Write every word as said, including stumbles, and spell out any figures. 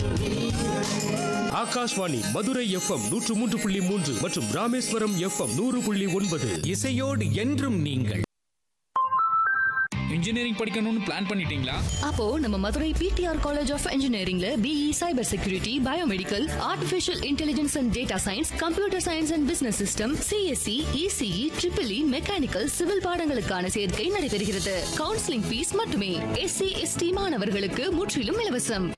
Akashvani Madurai FM நூற்று மூன்று புள்ளி மூன்று மற்றும் ராமேஸ்வரம் எஃப்எம் நூறு புள்ளி ஒன்பது. இசையோடு என்றும் நீங்கள். இன்ஜினியரிங் படிக்கணும்னு பிளான் பண்ணிட்டீங்களா? அப்போ நம்ம Madurai PTR college of இன்ஜினியரிங்ல BE cyber security, biomedical, artificial intelligence and data science, computer science and business system, CSC, ECE, triple E, mechanical, civil பாடங்களுக்கான சேர்க்கை நடைபெறுகிறது. கவுன்சிலிங் ஃபீஸ் மட்டுமே. எஸ்சி எஸ்டி மாணவர்களுக்கு முற்றிலும் இலவசம்.